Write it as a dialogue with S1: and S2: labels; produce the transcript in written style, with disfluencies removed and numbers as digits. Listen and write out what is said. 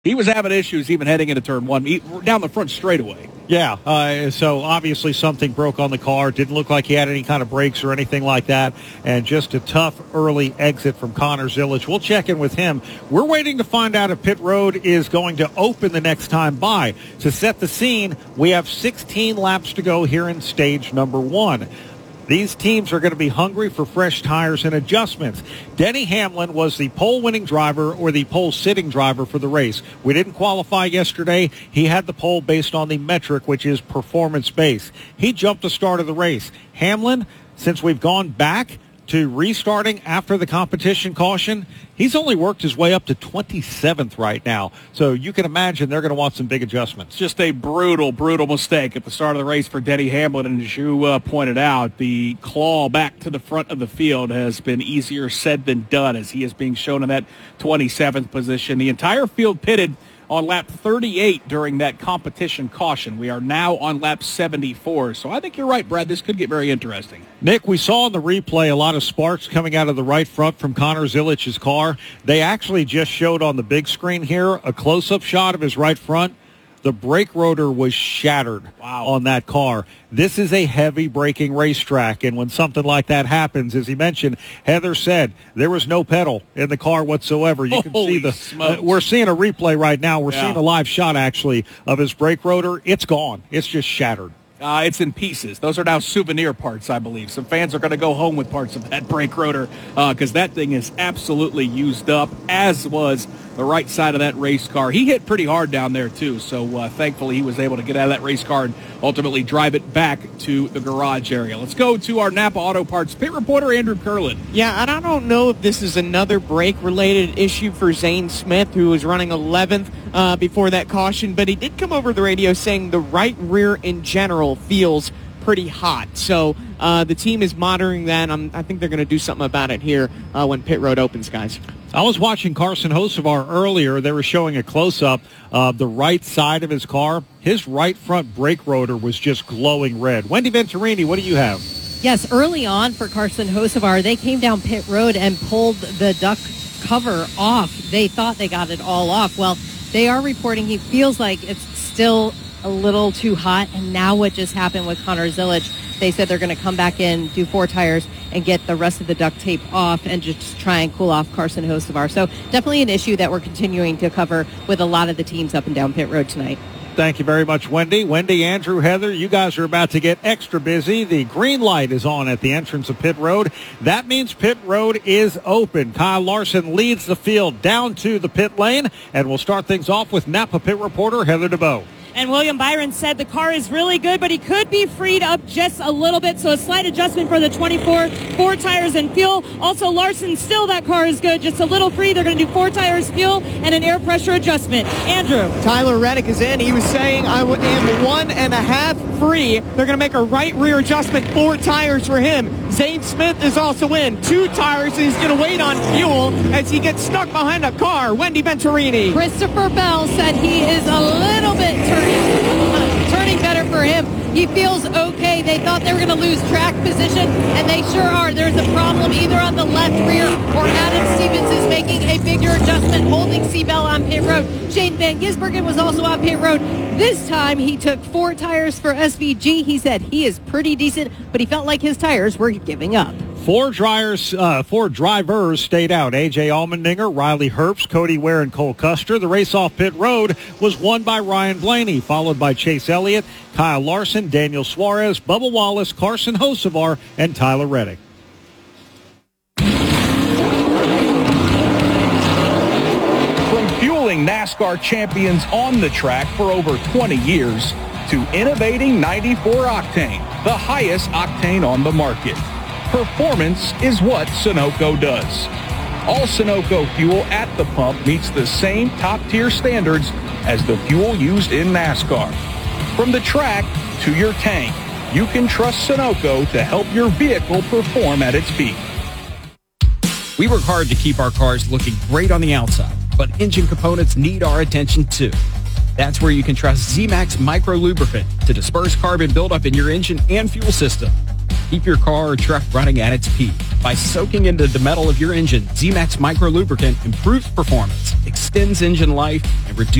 S1: He was having issues even heading into turn one, down the front straightaway.
S2: Yeah, so obviously something broke on the car. Didn't look like he had any kind of brakes or anything like that. And just a tough early exit from Connor Zilisch. We'll check in with him. We're waiting to find out if pit road is going to open the next time by. To set the scene, we have 16 laps to go here in stage number 1. These teams are going to be hungry for fresh tires and adjustments. Denny Hamlin was the pole-winning driver or the pole-sitting driver for the race. We didn't qualify yesterday. He had the pole based on the metric, which is performance-based. He jumped the start of the race. Hamlin, since we've gone back to restarting after the competition caution, he's only worked his way up to 27th right now. So you can imagine they're going to want some big adjustments.
S1: Just a brutal, brutal mistake at the start of the race for Denny Hamlin. And as you pointed out, the claw back to the front of the field has been easier said than done as he is being shown in that 27th position. The entire field pitted on lap 38 during that competition caution. We are now on lap 74. So I think you're right, Brad. This could get very interesting.
S2: Nick, we saw in the replay a lot of sparks coming out of the right front from Connor Zilich's car. They actually just showed on the big screen here a close-up shot of his right front. The brake rotor was shattered on that car. This is a heavy braking racetrack, and when something like that happens, as he mentioned, Heather said there was no pedal in the car whatsoever. You can see we're seeing a replay right now. We're seeing a live shot, actually, of his brake rotor. It's gone. It's just shattered.
S1: It's in pieces. Those are now souvenir parts, I believe. Some fans are going to go home with parts of that brake rotor because that thing is absolutely used up, as was the right side of that race car. He hit pretty hard down there, too, so thankfully he was able to get out of that race car and ultimately drive it back to the garage area. Let's go to our Napa Auto Parts pit reporter, Andrew Curlin.
S3: Yeah, and I don't know if this is another brake-related issue for Zane Smith, who was running 11th before that caution, but he did come over the radio saying the right rear in general feels pretty hot. So the team is monitoring that. I think they're going to do something about it here when pit road opens, guys.
S2: I was watching Carson Hocevar earlier. They were showing a close-up of the right side of his car. His right front brake rotor was just glowing red. Wendy Venturini, what do you have?
S4: Yes, early on for Carson Hocevar, they came down pit road and pulled the duck cover off. They thought they got it all off. Well, they are reporting he feels like it's still a little too hot, and now what just happened with Connor Zilisch, they said they're going to come back in, do 4 tires, and get the rest of the duct tape off and just try and cool off Carson Hocevar. So definitely an issue that we're continuing to cover with a lot of the teams up and down pit road tonight.
S2: Thank you very much, Wendy. Wendy, Andrew, Heather, you guys are about to get extra busy. The green light is on at the entrance of pit road. That means pit road is open. Kyle Larson leads the field down to the pit lane, and we'll start things off with Napa pit reporter Heather DeBow.
S5: And William Byron said the car is really good, but he could be freed up just a little bit. So a slight adjustment for the 4 tires and fuel. Also, Larson, still that car is good, just a little free. They're going to do 4 tires, fuel, and an air pressure adjustment. Andrew.
S3: Tyler Reddick is in. He was saying, I am 1.5 free. They're going to make a right rear adjustment, 4 tires for him. Zane Smith is also in. 2 tires, and he's going to wait on fuel as he gets stuck behind a car. Wendy Venturini.
S4: Christopher Bell said he is a little bit turning better for him. He feels okay. They thought they were going to lose track position, and they sure are. There's a problem either on the left rear, or Adam Stevens is making a bigger adjustment, holding Seabell on pit road. Shane Van Gisbergen was also on pit road. This time he took 4 tires for SVG. He said he is pretty decent, but he felt like his tires were giving up.
S2: 4 drivers stayed out. A.J. Allmendinger, Riley Herbst, Cody Ware, and Cole Custer. The race off pit road was won by Ryan Blaney, followed by Chase Elliott, Kyle Larson, Daniel Suarez, Bubba Wallace, Carson Hocevar, and Tyler Reddick.
S1: From fueling NASCAR champions on the track for over 20 years to innovating 94 octane, the highest octane on the market. Performance is what Sunoco does. All Sunoco fuel at the pump meets the same top-tier standards as the fuel used in NASCAR. From the track to your tank, you can trust Sunoco to help your vehicle perform at its peak.
S6: We work hard to keep our cars looking great on the outside, but engine components need our attention too. That's where you can trust Z-Max Micro Lubricant to disperse carbon buildup in your engine and fuel system. Keep your car or truck running at its peak. By soaking into the metal of your engine, Z-Max Micro Lubricant improves performance, extends engine life, and reduces